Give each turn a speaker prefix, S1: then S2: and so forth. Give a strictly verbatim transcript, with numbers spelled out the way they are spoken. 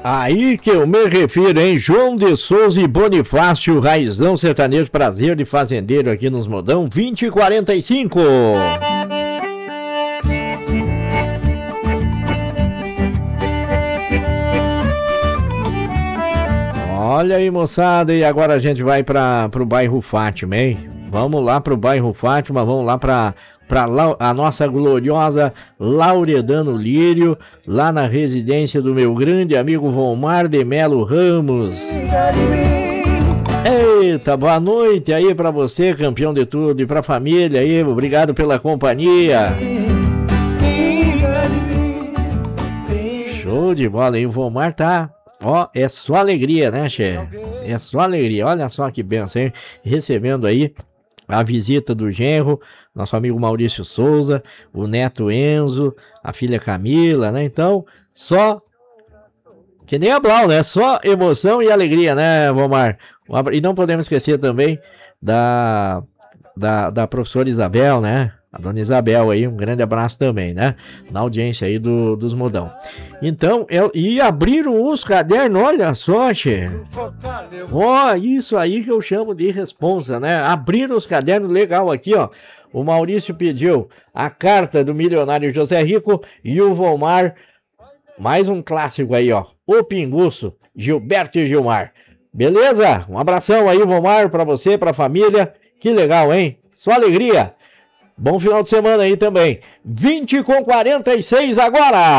S1: Aí que eu me refiro, hein? João de Souza e Bonifácio, Raizão Sertanejo, prazer de fazendeiro aqui nos Modão, vinte e quarenta e cinco. Olha aí, moçada, e agora a gente vai para o bairro Fátima, hein? Vamos lá para o bairro Fátima, vamos lá para para a nossa gloriosa Lauredano Lírio, lá na residência do meu grande amigo Vomar de Melo Ramos. Eita, boa noite aí para você, campeão de tudo, e para a família aí, obrigado pela companhia. Show de bola, hein? O Vomar tá, ó, é só alegria, né, chefe? É só alegria, olha só que benção, hein? Recebendo aí a visita do genro, nosso amigo Maurício Souza, o neto Enzo, a filha Camila, né? Então, só que nem a Blau, né? Só emoção e alegria, né, Vomar? E não podemos esquecer também da, da, da professora Isabel, né? A dona Isabel aí, um grande abraço também, né? Na audiência aí do, dos Modão. Então, eu, e abriram os cadernos, olha só, che. Ó, oh, isso aí que eu chamo de responsa, né? Abriram os cadernos, legal aqui, ó. O Maurício pediu a carta do milionário José Rico e o Vomar, mais um clássico aí, ó. O Pinguço, Gilberto e Gilmar. Beleza? Um abração aí, Vomar, pra você, pra família. Que legal, hein? Só alegria. Bom final de semana aí também. vinte com quarenta e seis agora.